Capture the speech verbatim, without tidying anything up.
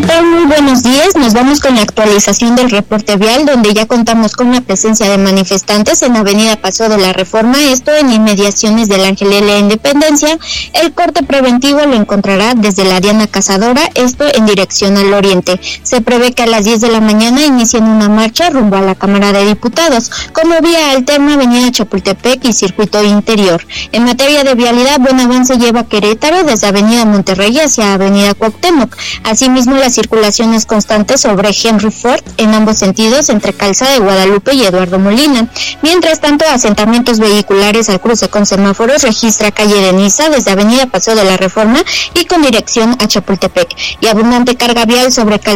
¿qué tal? Muy buenos días. Nos vamos con la actualización del reporte vial, donde ya contamos con la presencia de manifestantes en Avenida Paso de la Reforma, esto en inmediaciones del Ángel L. Independencia. El corte preventivo lo encontrará desde la Diana Cazadora, esto en dirección al oriente. Se prevé que a las diez de la mañana inicien una marcha rumbo a la Cámara de Diputados, como vía alterna Avenida Chapultepec y Circuito Interior. En materia de vialidad, buen avance lleva Querétaro desde Avenida Monterrey hacia Avenida Cuauhtémoc. Asimismo, la circulación es constante sobre Henry Ford en ambos sentidos entre Calzada de Guadalupe y Eduardo Molina. Mientras tanto, asentamientos vehiculares al cruce con semáforos registra calle de Niza desde Avenida Paseo de la Reforma y con dirección a Chapultepec, y abundante carga vial sobre Calzada